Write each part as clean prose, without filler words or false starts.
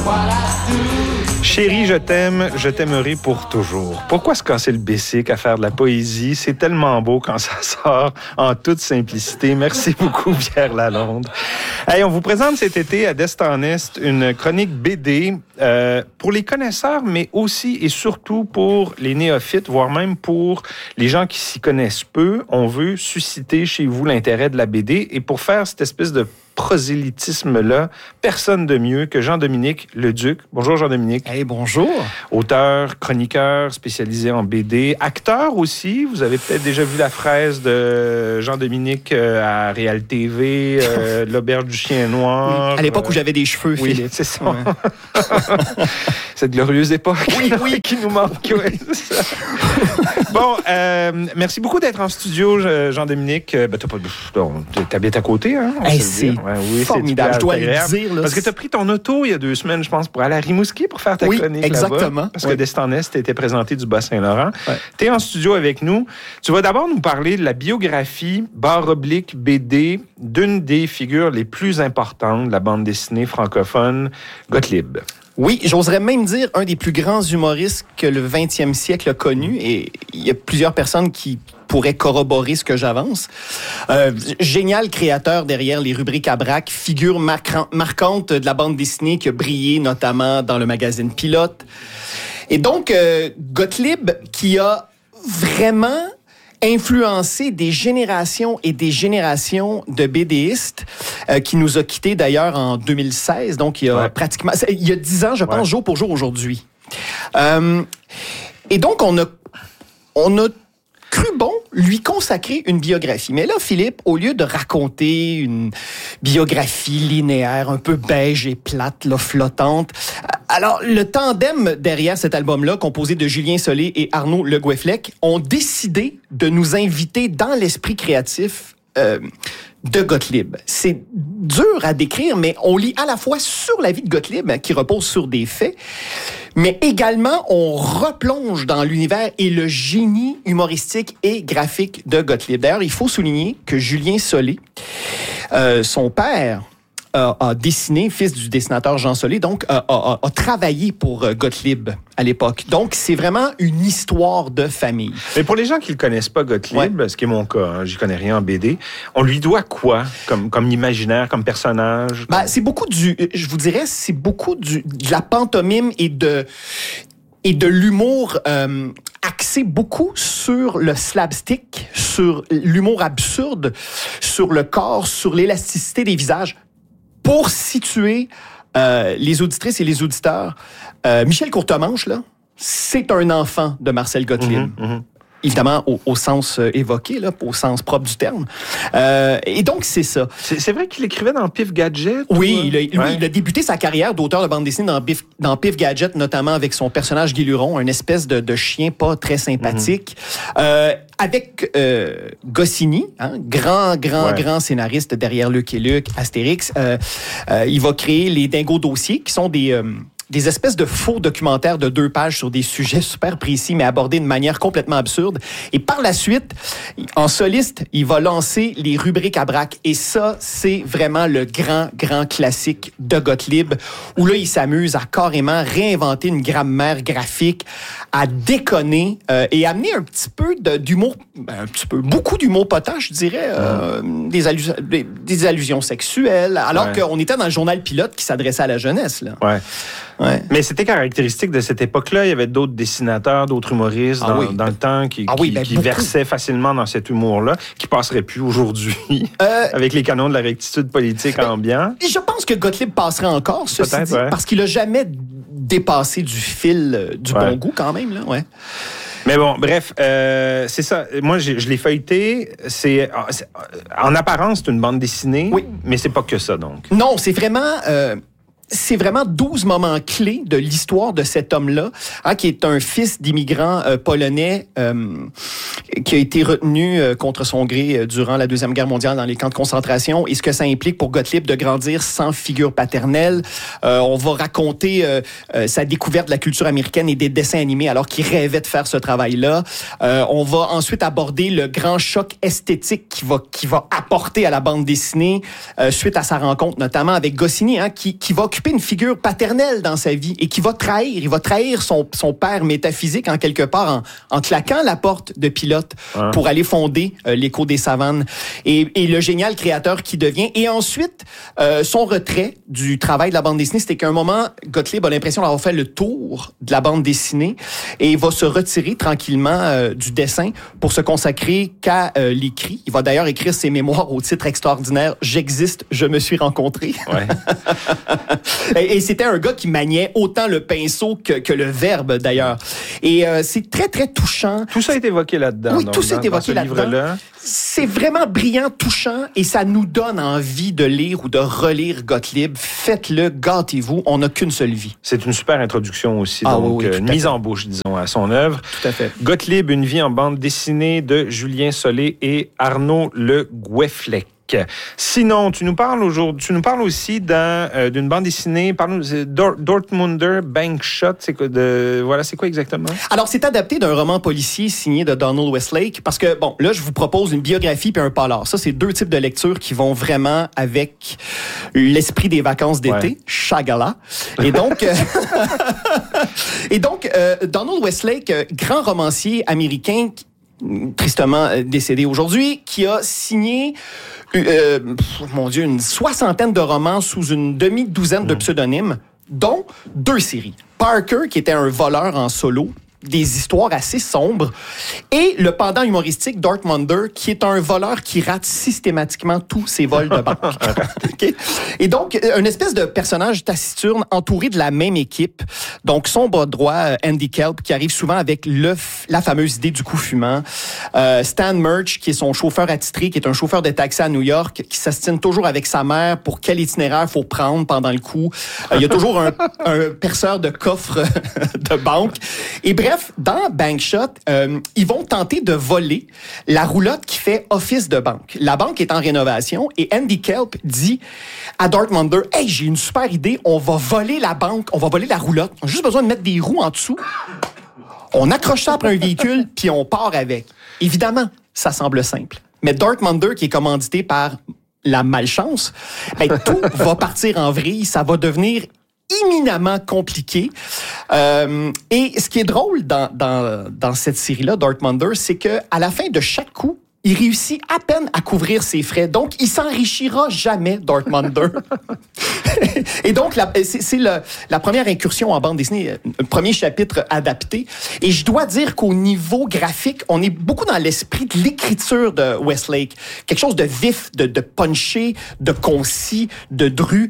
Chérie, je t'aimerai pour toujours. Pourquoi se casser le bessic à faire de la poésie? C'est tellement beau quand ça sort en toute simplicité. Merci beaucoup, Pierre Lalonde. Hey, on vous présente cet été à Destinest une chronique BD pour les connaisseurs, mais aussi et surtout pour les néophytes, voire même pour les gens qui s'y connaissent peu. On veut susciter chez vous l'intérêt de la BD et pour faire cette espèce de prosélytisme-là, personne de mieux que Jean-Dominique Leduc. Bonjour Jean-Dominique. Hey, bonjour. Auteur, chroniqueur, spécialisé en BD, acteur aussi. Vous avez peut-être déjà vu la fraise de Jean-Dominique à Réal TV, L'Auberge du Chien Noir. Oui, à l'époque où j'avais des cheveux, oui, Philippe. C'est ça. Ouais. Cette glorieuse époque oui. qui nous manque. Ouais, c'est ça. Bon, merci beaucoup d'être en studio, Jean-Dominique. T'habites à côté, hein? Hey, c'est formidable, je dois le dire. Là, parce que tu as pris ton auto il y a 2 semaines, je pense, pour aller à Rimouski pour faire ta chronique exactement. Là-bas. Parce que Destinest était présenté du Bas-Saint-Laurent. Ouais. Tu es en studio avec nous. Tu vas d'abord nous parler de la biographie /BD d'une des figures les plus importantes de la bande dessinée francophone, Gottlieb. Oui, j'oserais même dire un des plus grands humoristes que le 20e siècle a connu. Et il y a plusieurs personnes qui pourraient corroborer ce que j'avance. Génial créateur derrière les rubriques à braque, figure marquante de la bande dessinée qui a brillé notamment dans le magazine Pilote. Et donc, Gottlieb, qui a vraiment influencé des générations et des générations de BDistes, qui nous a quittés d'ailleurs en 2016, donc il y a pratiquement... Il y a 10 ans, je pense, jour pour jour aujourd'hui. Et donc, on a cru bon lui consacrer une biographie. Mais là, Philippe, au lieu de raconter une biographie linéaire, un peu beige et plate, là, flottante, alors le tandem derrière cet album-là, composé de Julien Solé et Arnaud Le Goueflec, ont décidé de nous inviter dans l'esprit créatif de Gottlieb. C'est dur à décrire, mais on lit à la fois sur la vie de Gottlieb, qui repose sur des faits, mais également on replonge dans l'univers et le génie humoristique et graphique de Gottlieb. D'ailleurs, il faut souligner que Julien Solé, son père, a dessiné, fils du dessinateur Jean Solé, donc a travaillé pour Gottlieb à l'époque. Donc, c'est vraiment une histoire de famille. Mais pour les gens qui ne le connaissent pas, Gottlieb, ce qui est mon cas, hein, j'y connais rien en BD, on lui doit quoi comme imaginaire, comme personnage? Ben, c'est beaucoup je vous dirais, c'est beaucoup de la pantomime et de l'humour axé beaucoup sur le slapstick, sur l'humour absurde, sur le corps, sur l'élasticité des visages. Pour situer les auditrices et les auditeurs, Michel Courtemanche, là, c'est un enfant de Marcel Gottlieb. Évidemment, au sens évoqué, là, au sens propre du terme. Et donc, c'est ça. C'est vrai qu'il écrivait dans Pif Gadget? Oui, il a débuté sa carrière d'auteur de bande dessinée dans Pif Gadget, notamment avec son personnage Guy Luron, une espèce de chien pas très sympathique. Avec Goscinny, hein, grand scénariste derrière Luc et Luc, Astérix, il va créer les Dingos Dossiers, qui sont des espèces de faux documentaires de 2 pages sur des sujets super précis, mais abordés de manière complètement absurde. Et par la suite, en soliste, il va lancer les rubriques à braque. Et ça, c'est vraiment le grand classique de Gottlieb, où là, il s'amuse à carrément réinventer une grammaire graphique, à déconner et amener un petit peu d'humour, beaucoup d'humour potache, je dirais, des allusions sexuelles, alors qu'on était dans le journal Pilote qui s'adressait à la jeunesse, là. Ouais. Mais c'était caractéristique de cette époque-là. Il y avait d'autres dessinateurs, d'autres humoristes dans le temps qui versaient facilement dans cet humour-là, qui passerait plus aujourd'hui avec les canons de la rectitude politique ambiant. Je pense que Gottlieb passerait encore, ceci dit, parce qu'il n'a jamais dépassé du fil du bon goût quand même. Là, Mais bon, bref, c'est ça. Moi, je l'ai feuilleté. En apparence, c'est une bande dessinée, mais c'est pas que ça, donc. Non, c'est vraiment... c'est vraiment 12 moments clés de l'histoire de cet homme-là, qui est un fils d'immigrants polonais qui a été retenu contre son gré durant la Deuxième Guerre mondiale dans les camps de concentration, et ce que ça implique pour Gottlieb de grandir sans figure paternelle. On va raconter sa découverte de la culture américaine et des dessins animés alors qu'il rêvait de faire ce travail-là. On va ensuite aborder le grand choc esthétique qui va apporter à la bande dessinée suite à sa rencontre notamment avec Goscinny, qui va occuper occuper une figure paternelle dans sa vie et qui va trahir. Il va trahir son père métaphysique en quelque part en claquant la porte de Pilote pour aller fonder l'Écho des savanes et le génial créateur qui devient. Et ensuite, son retrait du travail de la bande dessinée, c'était qu'à un moment, Gottlieb a l'impression d'avoir fait le tour de la bande dessinée et va se retirer tranquillement du dessin pour se consacrer qu'à l'écrit. Il va d'ailleurs écrire ses mémoires au titre extraordinaire « J'existe, je me suis rencontré ». Ouais. Et c'était un gars qui maniait autant le pinceau que le verbe, d'ailleurs. Et c'est très, très touchant. Tout ça est évoqué là-dedans. Oui, tout ça est évoqué là-dedans. C'est vraiment brillant, touchant, et ça nous donne envie de lire ou de relire Gottlieb. Faites-le, gâtez-vous, on n'a qu'une seule vie. C'est une super introduction aussi, donc une mise en bouche, disons, à son œuvre. Tout à fait. Gottlieb, une vie en bande dessinée de Julien Solé et Arnaud Le Goueflec. Sinon, tu nous parles aussi d'une bande dessinée, Dortmunder Bank Shot. C'est quoi exactement? Alors, c'est adapté d'un roman policier signé de Donald Westlake, parce que, bon, là, je vous propose une biographie puis un polar. Ça, c'est deux types de lectures qui vont vraiment avec l'esprit des vacances d'été, Chagala. Et donc, Donald Westlake, grand romancier américain, tristement décédé aujourd'hui, qui a signé une soixantaine de romans sous une demi-douzaine de pseudonymes, dont 2 séries. Parker, qui était un voleur en solo, des histoires assez sombres, et le pendant humoristique Dortmunder, qui est un voleur qui rate systématiquement tous ses vols de banque. Okay? Et donc, une espèce de personnage taciturne entouré de la même équipe. Donc, son bras droit, Andy Kelp, qui arrive souvent avec la fameuse idée du coup fumant. Stan Murch, qui est son chauffeur attitré, qui est un chauffeur de taxi à New York, qui s'astine toujours avec sa mère pour quel itinéraire faut prendre pendant le coup. Il y a toujours un perceur de coffre de banque. Et bref, dans Bank Shot, ils vont tenter de voler la roulotte qui fait office de banque. La banque est en rénovation et Andy Kelp dit à Dortmunder, « Hey, j'ai une super idée, on va voler la banque, on va voler la roulotte. On a juste besoin de mettre des roues en dessous. On accroche ça après un véhicule, puis on part avec. » Évidemment, ça semble simple. Mais Dortmunder, qui est commandité par la malchance, tout va partir en vrille, ça va devenir éminemment compliqué. Et ce qui est drôle dans cette série-là, Dortmunder, c'est qu'à la fin de chaque coup, il réussit à peine à couvrir ses frais. Donc, il s'enrichira jamais, Dortmunder. Et donc, c'est la première incursion en bande dessinée, le premier chapitre adapté. Et je dois dire qu'au niveau graphique, on est beaucoup dans l'esprit de l'écriture de Westlake. Quelque chose de vif, de punché, de concis, de dru.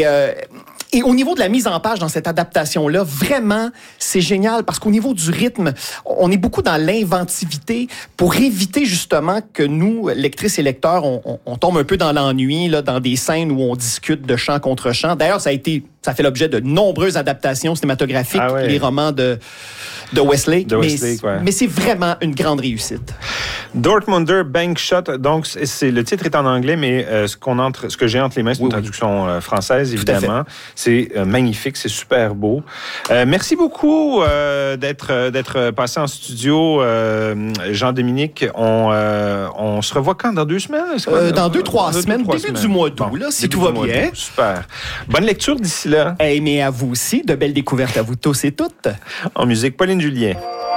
Et au niveau de la mise en page dans cette adaptation-là, vraiment, c'est génial parce qu'au niveau du rythme, on est beaucoup dans l'inventivité pour éviter justement que nous, lectrices et lecteurs, on tombe un peu dans l'ennui, là, dans des scènes où on discute de chant contre chant. D'ailleurs, ça fait l'objet de nombreuses adaptations cinématographiques, les romans de Westlake. Mais c'est vraiment une grande réussite. Dortmunder Bank Shot, donc le titre est en anglais, mais ce que j'ai entre les mains, c'est une traduction française, évidemment. C'est magnifique, c'est super beau. Merci beaucoup d'être passé en studio, Jean-Dominique. On se revoit quand? Dans 2 semaines? Dans 2-3 semaines, début du mois d'août, là, si tout va bien. Super. Bonne lecture d'ici là. Mais à vous aussi, de belles découvertes à vous tous et toutes. En musique, Pauline Julien.